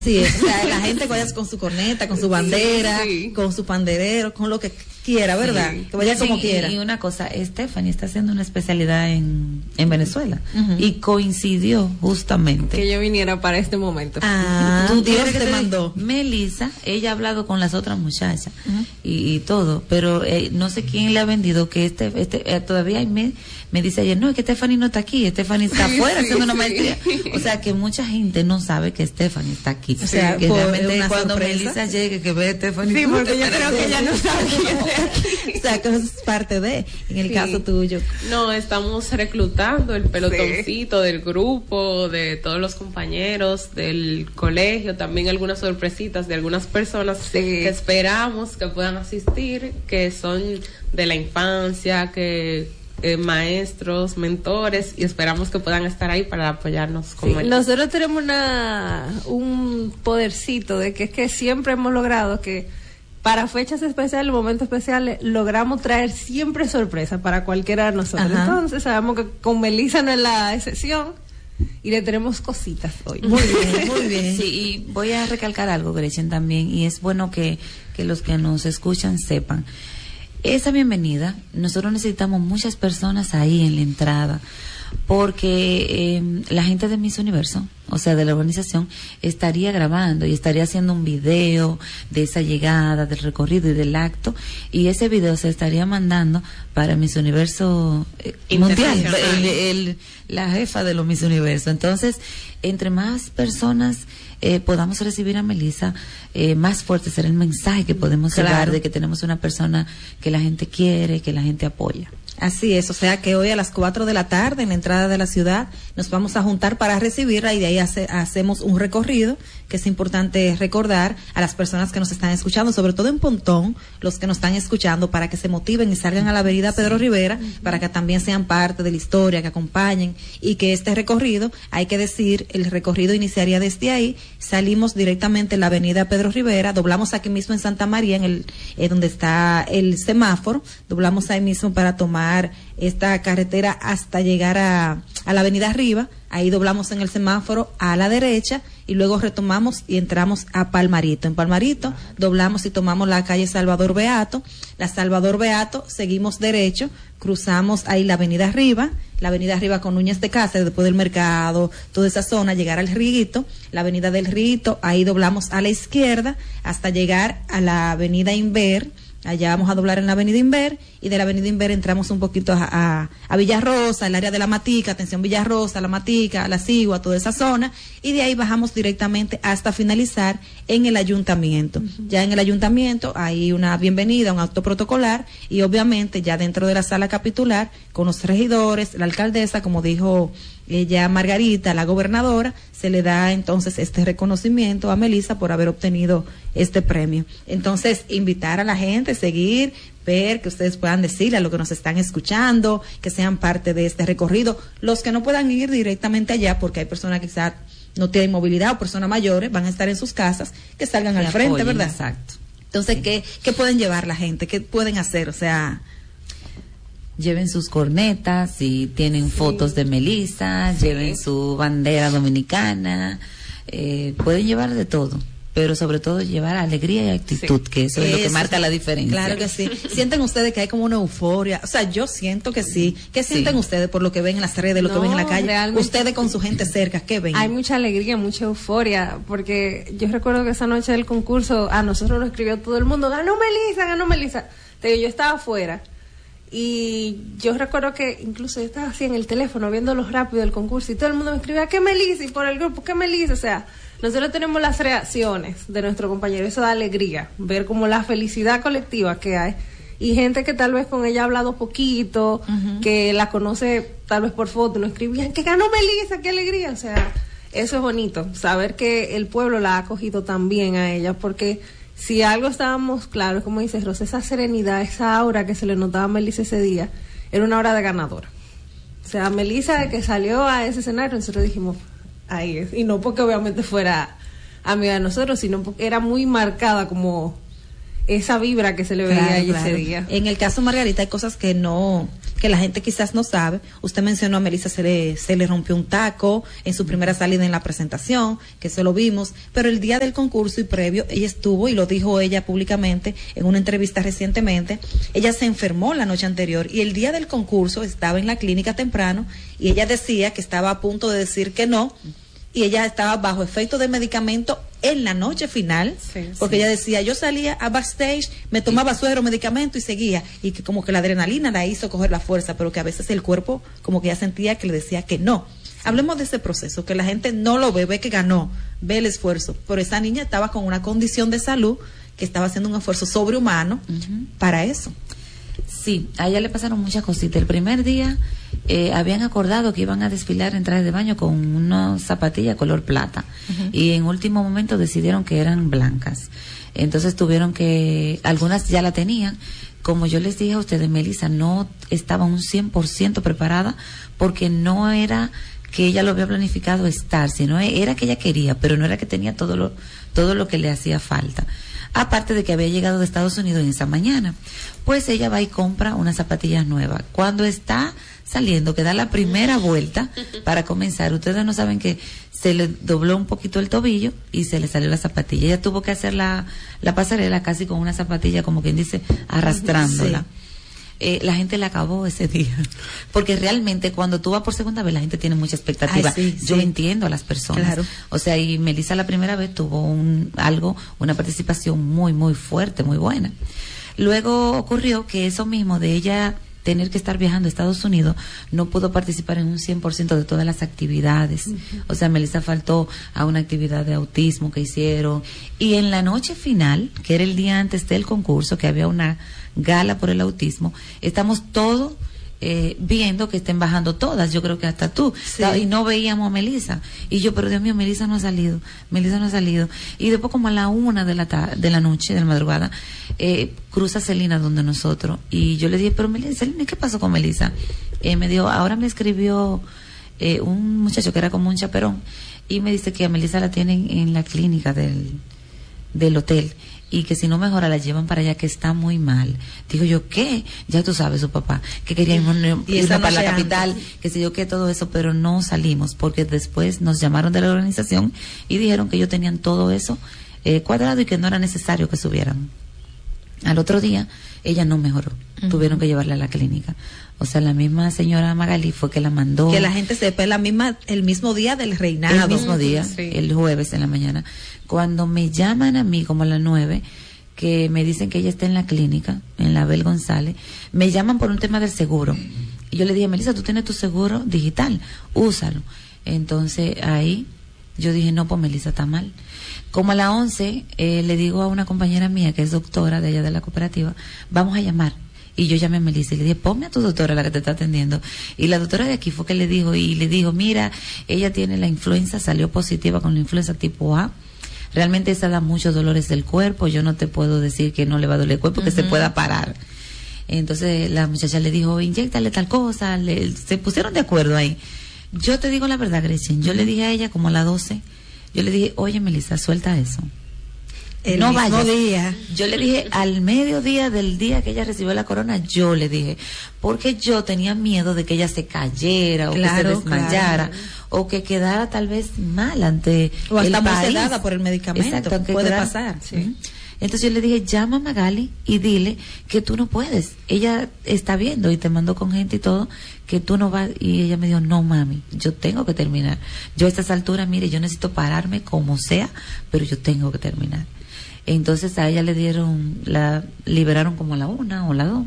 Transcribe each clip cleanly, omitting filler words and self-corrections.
Sí, o sea, la gente vaya con su corneta, con su bandera, con su panderero, con lo que quiera, ¿verdad? Que vaya como quiera. Y una cosa, Stephanie está haciendo una especialidad en Venezuela y coincidió justamente que yo viniera para este momento. Dios te mandó. Melissa, ella ha hablado con las otras muchachas y todo, pero no sé quién le ha vendido que todavía me dice ayer, no, es que Stephanie no está aquí, Stephanie está afuera haciendo una maestría. O sea, que mucha gente no sabe que Stephanie está aquí. O sea, que realmente cuando Melissa llegue, que ve a Stephanie. Sí, porque yo creo que ella no sabe. O sea, que es parte de, en el caso tuyo. No, estamos reclutando el pelotoncito del grupo, de todos los compañeros del colegio, también algunas sorpresitas de algunas personas que esperamos que puedan asistir, que son de la infancia, que maestros, mentores, y esperamos que puedan estar ahí para apoyarnos. Nosotros tenemos un podercito de que es que siempre hemos logrado que para fechas especiales, momentos especiales, logramos traer siempre sorpresa para cualquiera de nosotros. Entonces sabemos que con Melissa no es la excepción y le tenemos cositas hoy. Muy bien, muy bien. Sí, y voy a recalcar algo, Gretchen, también, y es bueno que los que nos escuchan sepan. Esa bienvenida, nosotros necesitamos muchas personas ahí en la entrada, porque la gente de Miss Universo, o sea, de la organización, estaría grabando y estaría haciendo un video de esa llegada, del recorrido y del acto, y ese video se estaría mandando para Miss Universo Mundial, la jefa de los Miss Universo. Entonces, entre más personas podamos recibir a Melissa, más fuerte será el mensaje que podemos llevar de que tenemos una persona que la gente quiere, que la gente apoya. Así es, o sea que hoy a las 4 de la tarde en la entrada de la ciudad nos vamos a juntar para recibirla y de ahí hacemos un recorrido, que es importante recordar a las personas que nos están escuchando, sobre todo en Pontón, los que nos están escuchando, para que se motiven y salgan a la avenida Pedro Rivera, para que también sean parte de la historia, que acompañen, y que este recorrido, hay que decir, el recorrido iniciaría desde ahí, salimos directamente en la avenida Pedro Rivera, doblamos aquí mismo en Santa María, donde está el semáforo, doblamos ahí mismo para tomar esta carretera hasta llegar a la avenida Arriba, ahí doblamos en el semáforo a la derecha y luego retomamos y entramos a Palmarito. En Palmarito doblamos y tomamos la calle Salvador Beato, la Salvador Beato, seguimos derecho, cruzamos ahí la avenida Arriba con Núñez de Cáceres, después del mercado, toda esa zona, llegar al Riguito, la avenida del Riguito, ahí doblamos a la izquierda hasta llegar a la avenida Inver. Allá vamos a doblar en la avenida Inver y de la avenida Inver entramos un poquito a Villarrosa, el área de la Matica, atención Villarrosa, la Matica, la Sigua, toda esa zona, y de ahí bajamos directamente hasta finalizar en el ayuntamiento. Ya en el ayuntamiento hay una bienvenida, un acto protocolar y obviamente ya dentro de la sala capitular con los regidores, la alcaldesa, como dijo ella Margarita, la gobernadora, se le da entonces este reconocimiento a Melissa por haber obtenido este premio. Entonces, invitar a la gente, seguir, ver, que ustedes puedan decirle a los que nos están escuchando, que sean parte de este recorrido. Los que no puedan ir directamente allá, porque hay personas que quizás no tienen movilidad o personas mayores, van a estar en sus casas, que salgan al frente, ¿verdad? Exacto. Entonces, sí. ¿Qué pueden llevar la gente? ¿Qué pueden hacer? O sea, lleven sus cornetas, si tienen fotos de Melissa, lleven su bandera dominicana, pueden llevar de todo, pero sobre todo llevar alegría y actitud, que eso es lo que marca la diferencia. Claro que sí. ¿Sienten ustedes que hay como una euforia? O sea, yo siento que sí. ¿Qué sienten ustedes por lo que ven en las redes, lo que ven en la calle? Realmente, ustedes con su gente cerca, ¿qué ven? Hay mucha alegría, mucha euforia, porque yo recuerdo que esa noche del concurso, a nosotros nos escribió todo el mundo, ganó Melissa. Te digo, yo estaba afuera. Y yo recuerdo que incluso yo estaba así en el teléfono viéndolo rápido el concurso y todo el mundo me escribía, ¿qué Melissa? Y por el grupo, ¿qué Melissa? O sea, nosotros tenemos las reacciones de nuestro compañero, eso da alegría, ver como la felicidad colectiva que hay. Y gente que tal vez con ella ha hablado poquito, que la conoce tal vez por foto, nos escribían, que ganó Melissa, qué alegría. O sea, eso es bonito, saber que el pueblo la ha acogido tan bien a ella, porque si algo estábamos claros, como dice Rosa, esa serenidad, esa aura que se le notaba a Melissa ese día, era una aura de ganadora. O sea, Melissa, que salió a ese escenario, nosotros dijimos, ahí es. Y no porque obviamente fuera amiga de nosotros, sino porque era muy marcada como esa vibra que se le veía ahí ese día. En el caso Margarita hay cosas que la gente quizás no sabe. Usted mencionó a Melissa, se le rompió un taco en su primera salida en la presentación, que eso lo vimos, pero el día del concurso y previo, ella estuvo, y lo dijo ella públicamente en una entrevista recientemente, ella se enfermó la noche anterior y el día del concurso estaba en la clínica temprano y ella decía que estaba a punto de decir que no, y ella estaba bajo efecto de medicamento en la noche final, porque ella decía, yo salía a backstage, me tomaba suero, medicamento y seguía, y que como que la adrenalina la hizo coger la fuerza, pero que a veces el cuerpo como que ya sentía que le decía que no. Hablemos de ese proceso, que la gente no lo ve que ganó, ve el esfuerzo, pero esa niña estaba con una condición de salud que estaba haciendo un esfuerzo sobrehumano para eso. Sí, a ella le pasaron muchas cositas. El primer día habían acordado que iban a desfilar en traje de baño con una zapatilla color plata y en último momento decidieron que eran blancas. Entonces tuvieron que, algunas ya la tenían. Como yo les dije a ustedes, Melissa no estaba un 100% preparada porque no era que ella lo había planificado estar, sino era que ella quería, pero no era que tenía todo lo que le hacía falta. Aparte de que había llegado de Estados Unidos en esa mañana, pues ella va y compra unas zapatillas nuevas. Cuando está saliendo, que da la primera vuelta para comenzar, ustedes no saben que se le dobló un poquito el tobillo y se le salió la zapatilla. Ella tuvo que hacer la pasarela casi con una zapatilla, como quien dice, arrastrándola. Sí. La gente la acabó ese día, porque realmente cuando tú vas por segunda vez la gente tiene mucha expectativa. Yo entiendo a las personas, claro. O sea, y Melissa la primera vez tuvo una participación muy muy fuerte, muy buena. Luego ocurrió que eso mismo de ella tener que estar viajando a Estados Unidos, no pudo participar en un 100% de todas las actividades. O sea, Melissa faltó a una actividad de autismo que hicieron, y en la noche final, que era el día antes del concurso, que había una gala por el autismo, estamos todos viendo que estén bajando todas, yo creo que hasta tú, y no veíamos a Melissa, y yo, pero Dios mío, Melissa no ha salido, y después como a la 1 de la noche, de la madrugada, cruza Celina donde nosotros, y yo le dije, pero Melissa, ¿qué pasó con Melissa? Me dijo, ahora me escribió un muchacho que era como un chaperón, y me dice que a Melissa la tienen en la clínica del hotel, y que si no mejora la llevan para allá, que está muy mal. Digo yo, ¿qué? Ya tú sabes, su papá, que quería irnos para la capital, que sé yo qué, todo eso, pero no salimos, porque después nos llamaron de la organización y dijeron que ellos tenían todo eso cuadrado y que no era necesario que subieran. Al otro día, ella no mejoró. Tuvieron que llevarla a la clínica. O sea, la misma señora Magali fue que la mandó. Que la gente sepa, el mismo día del reinado. El mismo día, el jueves en la mañana. Cuando me llaman a mí, como a las 9, que me dicen que ella está en la clínica, en la Abel González, me llaman por un tema del seguro. Y yo le dije, Melissa, tú tienes tu seguro digital, úsalo. Entonces, ahí yo dije, no, pues Melissa está mal. Como a las 11, le digo a una compañera mía, que es doctora de allá de la cooperativa, vamos a llamar. Y yo llamé a Melissa y le dije, ponme a tu doctora, la que te está atendiendo. Y la doctora de aquí fue que le dijo, mira, ella tiene la influenza, salió positiva con la influenza tipo A. Realmente esa da muchos dolores del cuerpo, yo no te puedo decir que no le va a doler el cuerpo, que se pueda parar. Entonces la muchacha le dijo, inyéctale tal cosa, se pusieron de acuerdo ahí. Yo te digo la verdad, Gretchen, yo le dije a ella como a las 12, yo le dije, oye Melissa, suelta eso. No vayas. Día. Yo le dije al mediodía del día que ella recibió la corona, yo le dije, porque yo tenía miedo de que ella se cayera o que se desmayara o que quedara tal vez mal ante o hasta el muy país. sedada por el medicamento. Exacto, puede pasar. Sí. Entonces yo le dije, llama a Magali y dile que tú no puedes. Ella está viendo y te mandó con gente y todo, que tú no vas. Y ella me dijo, no mami, yo tengo que terminar. Yo a estas alturas, mire, yo necesito pararme como sea, pero yo tengo que terminar. Entonces a ella la liberaron como a la 1 o la 2,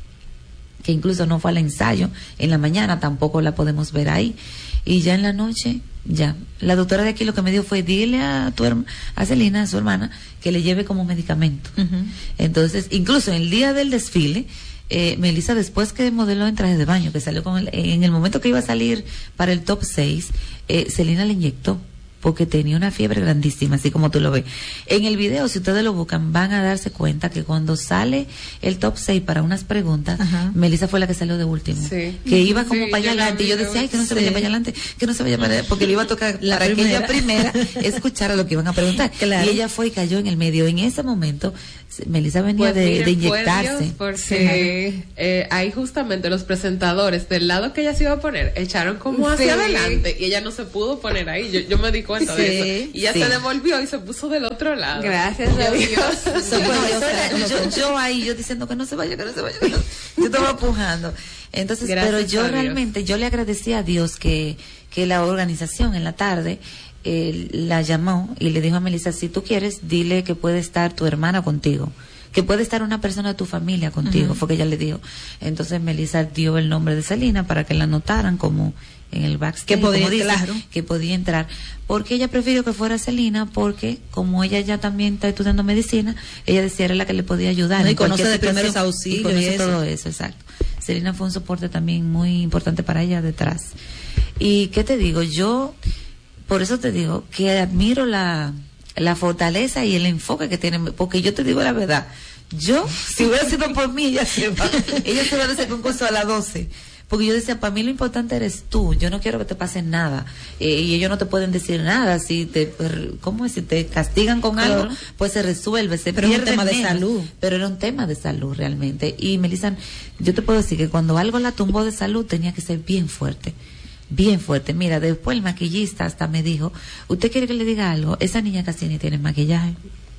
que incluso no fue al ensayo. En la mañana tampoco la podemos ver ahí. Y ya en la noche, ya. La doctora de aquí lo que me dijo fue, dile a Celina, a su hermana, que le lleve como medicamento. Entonces, incluso el día del desfile, Melissa, después que modeló en traje de baño, que salió en el momento que iba a salir para el top 6, Celina le inyectó porque tenía una fiebre grandísima, así como tú lo ves. En el video, si ustedes lo buscan, van a darse cuenta que cuando sale el top 6 para unas preguntas, Melissa fue la que salió de último. Sí. Que iba como para allá adelante. Y yo decía, ay, que no se vaya para allá adelante, que no se vaya para allá, porque le iba a tocar para que ella primera escuchara lo que iban a preguntar. Claro. Y ella fue y cayó en el medio. En ese momento, Melissa venía de inyectarse. Porque ahí justamente los presentadores del lado que ella se iba a poner echaron como hacia adelante y ella no se pudo poner ahí. Yo me di cuenta de eso. Y ella se devolvió y se puso del otro lado. Gracias a Dios. Yo ahí, yo diciendo que no se vaya, que no se vaya. Yo estaba empujando. Entonces, pero yo realmente, yo le agradecí a Dios que la organización en la tarde la llamó y le dijo a Melissa, si tú quieres, dile que puede estar tu hermana contigo, que puede estar una persona de tu familia contigo, fue que ella le dijo. Entonces Melissa dio el nombre de Celina para que la anotaran como en el backstage, que podía entrar, porque ella prefirió que fuera Celina, porque como ella ya también está estudiando medicina, ella decía era la que le podía ayudar, y conoce de primeros auxilios y conoce todo eso, exacto. Celina fue un soporte también muy importante para ella detrás. Y qué te digo, yo por eso te digo que admiro la fortaleza y el enfoque que tiene, porque yo te digo la verdad, yo, si hubiera sido por mí, ella se va de ese concurso a las 12. Porque yo decía, para mí lo importante eres tú, yo no quiero que te pase nada, y ellos no te pueden decir nada, si te castigan con algo, pues se resuelve, se pierde. Pero es un tema de salud. Pero era un tema de salud realmente, y Melissa, yo te puedo decir que cuando algo la tumbó de salud tenía que ser bien fuerte. Bien fuerte. Mira, después el maquillista hasta me dijo, ¿usted quiere que le diga algo? Esa niña casi ni tiene maquillaje.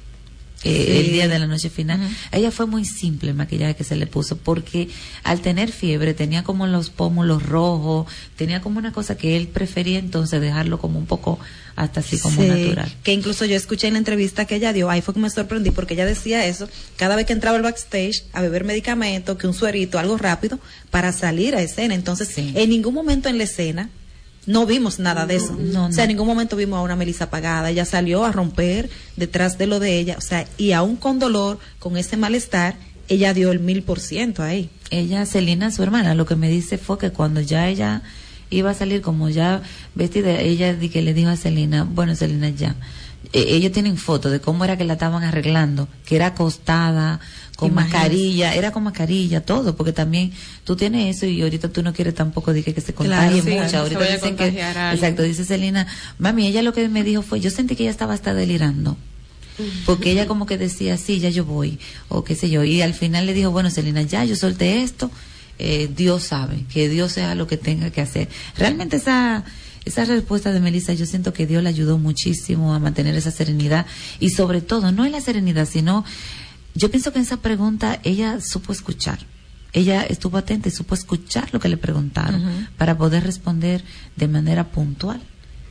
El día de la noche final. Ella fue muy simple el maquillaje que se le puso, porque al tener fiebre tenía como los pómulos rojos, tenía como una cosa que él prefería entonces dejarlo como un poco hasta así como natural. Que incluso yo escuché en la entrevista que ella dio, ahí fue que me sorprendí, porque ella decía eso, cada vez que entraba al backstage a beber medicamento, que un suerito, algo rápido, para salir a escena. Entonces, en ningún momento en la escena no vimos nada de eso. O sea, en ningún momento vimos a una Melissa apagada. Ella salió a romper detrás de lo de ella. O sea, y aún con dolor, con ese malestar, ella dio el 1000% ahí. Ella, Celina, su hermana, lo que me dice fue que cuando ya ella iba a salir como ya vestida, ella que le dijo a Celina, bueno, Celina, ya. Ellos tienen fotos de cómo era que la estaban arreglando, que era acostada, con mascarilla, era con mascarilla, todo, porque también tú tienes eso y ahorita tú no quieres tampoco que se contagie mucho. Ahorita dicen que, exacto, dice Celina, mami, ella lo que me dijo fue, yo sentí que ella estaba hasta delirando, porque ella como que decía, sí, ya yo voy, o qué sé yo, y al final le dijo, bueno, Celina, ya yo solté esto, Dios sabe, que Dios sea lo que tenga que hacer. Realmente esa respuesta de Melissa, yo siento que Dios le ayudó muchísimo a mantener esa serenidad, y sobre todo, no en la serenidad, sino, yo pienso que en esa pregunta ella supo escuchar. Ella estuvo atenta y supo escuchar lo que le preguntaron para poder responder de manera puntual.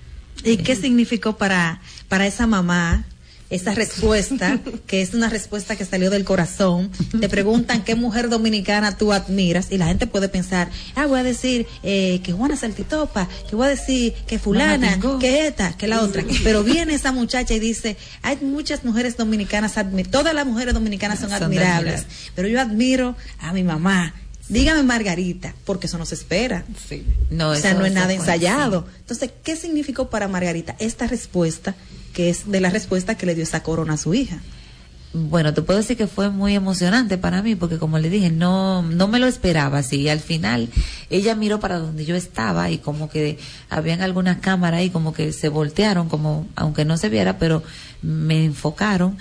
¿Y qué significó para esa mamá esa respuesta, que es una respuesta que salió del corazón? Te preguntan qué mujer dominicana tú admiras y la gente puede pensar, voy a decir que Juana Saltitopa, que voy a decir que fulana, que esta, que la otra, pero viene esa muchacha y dice, hay muchas mujeres dominicanas, todas las mujeres dominicanas son admirables, pero yo admiro a mi mamá. Dígame Margarita, porque eso no se espera. No, o sea, no es nada ensayado. Entonces, ¿qué significó para Margarita esta respuesta, que es de la respuesta que le dio esa corona a su hija? Bueno, te puedo decir que fue muy emocionante para mí, porque como le dije, no me lo esperaba así. Y al final, ella miró para donde yo estaba y como que habían algunas cámaras ahí como que se voltearon, como aunque no se viera, pero me enfocaron.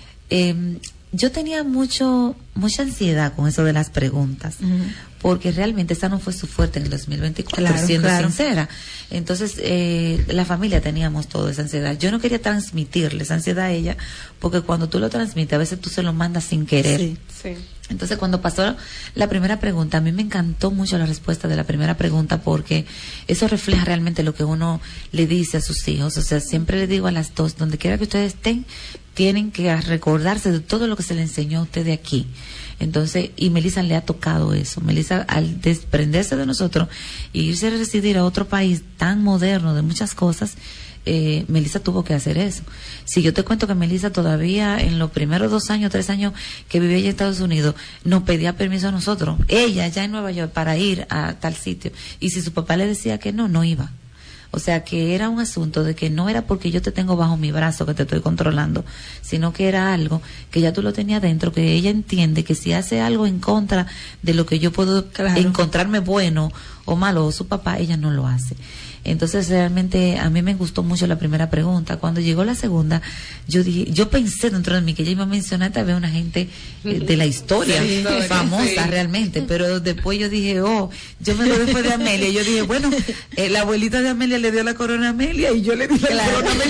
Yo tenía mucha ansiedad con eso de las preguntas, porque realmente esa no fue su fuerte en el 2024, siendo sincera. Entonces, la familia teníamos toda esa ansiedad. Yo no quería transmitirle esa ansiedad a ella, porque cuando tú lo transmites, a veces tú se lo mandas sin querer. Sí. Entonces, cuando pasó la primera pregunta, a mí me encantó mucho la respuesta de la primera pregunta, porque eso refleja realmente lo que uno le dice a sus hijos. O sea, siempre le digo a las dos, donde quiera que ustedes estén, tienen que recordarse de todo lo que se le enseñó a usted de aquí. Entonces, y Melissa le ha tocado eso. Melissa, al desprenderse de nosotros y irse a residir a otro país tan moderno de muchas cosas, Melissa tuvo que hacer eso. Si yo te cuento que Melissa todavía en los primeros 2 años, 3 años que vivía allá en Estados Unidos, nos pedía permiso a nosotros, ella ya en Nueva York, para ir a tal sitio, y si su papá le decía que no iba. O sea, que era un asunto de que no era porque yo te tengo bajo mi brazo que te estoy controlando, sino que era algo que ya tú lo tenías dentro, que ella entiende que si hace algo en contra de lo que yo puedo encontrarme bueno o malo, o su papá, ella no lo hace. Entonces realmente a mí me gustó mucho la primera pregunta. Cuando llegó la segunda, yo pensé dentro de mí que ella iba a mencionar tal vez una gente de la historia, famosa realmente, pero después yo dije, yo me lo después de Amelia, y yo dije, bueno, la abuelita de Amelia le dio la corona a Amelia y yo le di la corona a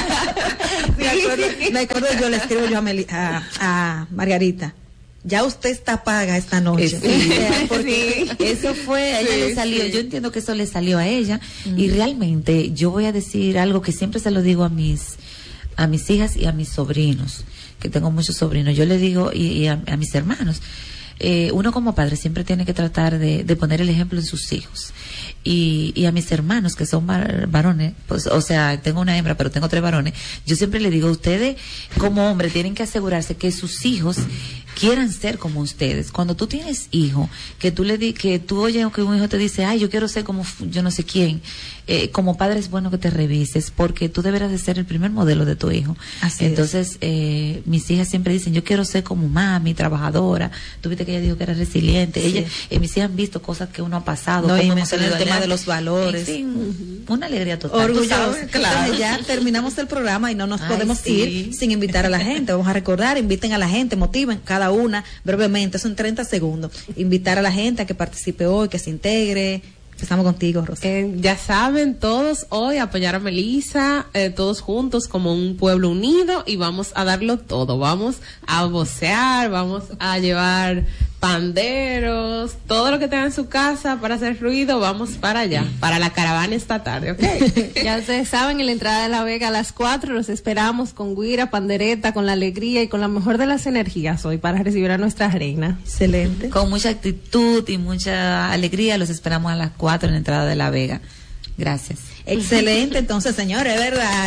Amelia. Me acuerdo, yo le escribo a Margarita. Ya usted está paga esta noche. Porque eso fue, a ella le salió, yo entiendo que eso le salió a ella, y realmente yo voy a decir algo que siempre se lo digo a mis hijas y a mis sobrinos, que tengo muchos sobrinos, yo le digo, y a mis hermanos, uno como padre siempre tiene que tratar de poner el ejemplo en sus hijos. Y a mis hermanos que son varones, pues, o sea, tengo una hembra, pero tengo 3 varones, yo siempre le digo, ustedes como hombre tienen que asegurarse que sus hijos quieran ser como ustedes. Cuando tú tienes hijo, que tú oyes que un hijo te dice, yo quiero ser como yo no sé quién, como padre es bueno que te revises, porque tú deberás de ser el primer modelo de tu hijo. Así Entonces, mis hijas siempre dicen, yo quiero ser como mami, trabajadora. Tú viste que ella dijo que era resiliente. Sí. Ella, mis hijas han visto cosas que uno ha pasado. No, y cómo mencioné el tema de los valores. En fin, una alegría total. Orgullosos. Claro. Entonces ya terminamos el programa y no nos podemos ir sin invitar a la gente. Vamos a recordar, inviten a la gente, motiven cada una brevemente, son 30 segundos. Invitar a la gente a que participe hoy, que se integre. Empezamos contigo, Rosa. Ya saben, todos hoy apoyar a Melissa, todos juntos como un pueblo unido, y vamos a darlo todo. Vamos a vocear, vamos a llevar panderos, todo lo que tenga en su casa para hacer ruido, vamos para allá, para la caravana esta tarde, ¿ok? Ya ustedes saben, en la entrada de La Vega a las 4 los esperamos con guira, pandereta, con la alegría y con la mejor de las energías hoy para recibir a nuestra reina. Excelente. Con mucha actitud y mucha alegría los esperamos a las 4 en la entrada de La Vega. Gracias. Excelente, entonces, señores, es verdad.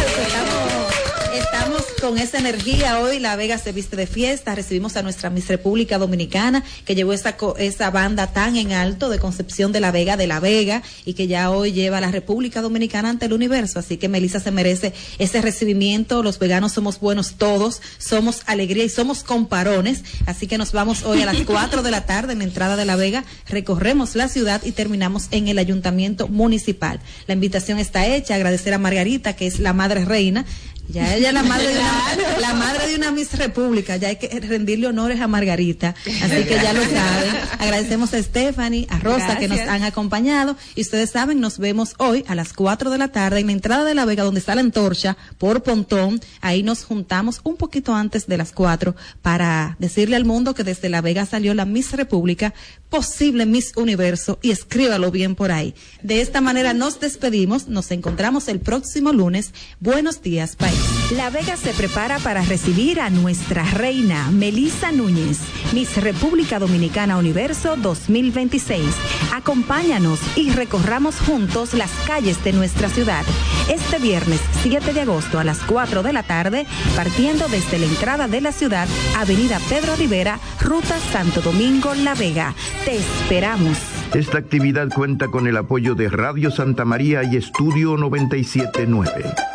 Estamos con esa energía hoy. La Vega se viste de fiesta. Recibimos a nuestra Miss República Dominicana, que llevó esa banda tan en alto de Concepción de La Vega, y que ya hoy lleva a la República Dominicana ante el universo. Así que Melissa se merece ese recibimiento. Los veganos somos buenos todos, somos alegría y somos comparones. Así que nos vamos hoy a las 4 de la tarde en la entrada de La Vega. Recorremos la ciudad y terminamos en el Ayuntamiento Municipal. La invitación está hecha. Agradecer a Margarita, que es la madre reina. Ya ella es la madre de una Miss República, ya hay que rendirle honores a Margarita, así que ya lo saben. Agradecemos a Stephanie, a Rosa, gracias, que nos han acompañado, y ustedes saben, nos vemos hoy a las 4 de la tarde en la entrada de La Vega, donde está la antorcha, por Pontón. Ahí nos juntamos un poquito antes de las 4 para decirle al mundo que desde La Vega salió la Miss República, posible Miss Universo, y escríbalo bien por ahí. De esta manera nos despedimos, nos encontramos el próximo lunes. Buenos días, país. La Vega se prepara para recibir a nuestra reina, Melissa Núñez, Miss República Dominicana Universo 2026. Acompáñanos y recorramos juntos las calles de nuestra ciudad. Este viernes 7 de agosto a las 4 de la tarde, partiendo desde la entrada de la ciudad, Avenida Pedro Rivera, Ruta Santo Domingo, La Vega. Te esperamos. Esta actividad cuenta con el apoyo de Radio Santa María y Estudio 97.9.